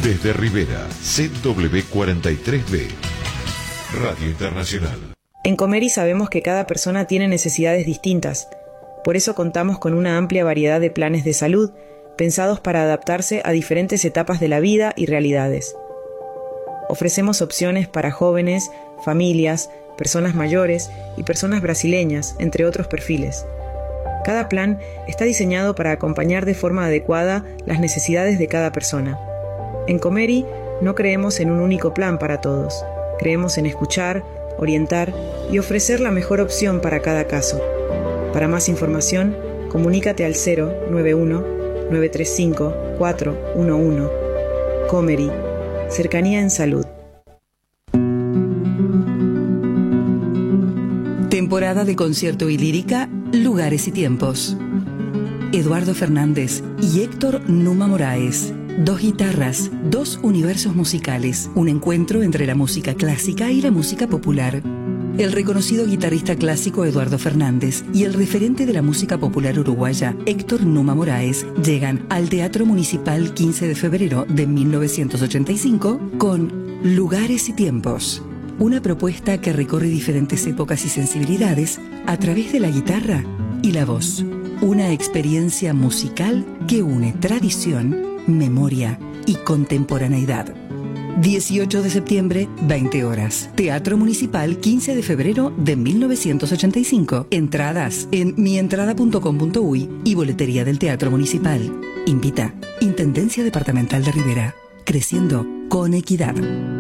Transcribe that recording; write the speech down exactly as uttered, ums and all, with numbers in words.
Desde Rivera, Z W cuarenta y tres B, Radio Internacional. En Comeri sabemos que cada persona tiene necesidades distintas. Por eso contamos con una amplia variedad de planes de salud, pensados para adaptarse a diferentes etapas de la vida y realidades. Ofrecemos opciones para jóvenes, familias, personas mayores y personas brasileñas, entre otros perfiles. Cada plan está diseñado para acompañar de forma adecuada las necesidades de cada persona. En Comeri no creemos en un único plan para todos. Creemos en escuchar, orientar y ofrecer la mejor opción para cada caso. Para más información, comunícate al cero nueve uno, nueve tres cinco, cuatro uno uno. Comeri, cercanía en salud. Temporada de concierto y lírica, lugares y tiempos. Eduardo Fernández y Héctor Numa Moraes. Dos guitarras, dos universos musicales, un encuentro entre la música clásica y la música popular. El reconocido guitarrista clásico Eduardo Fernández y el referente de la música popular uruguaya Héctor Numa Moraes llegan al Teatro Municipal quince de febrero de mil novecientos ochenta y cinco con Lugares y Tiempos, una propuesta que recorre diferentes épocas y sensibilidades a través de la guitarra y la voz. Una experiencia musical que une tradición, memoria y contemporaneidad. dieciocho de septiembre, veinte horas. Teatro Municipal, quince de febrero de mil novecientos ochenta y cinco. Entradas en mientrada punto com punto uy y boletería del Teatro Municipal. Invita Intendencia Departamental de Rivera. Creciendo con equidad.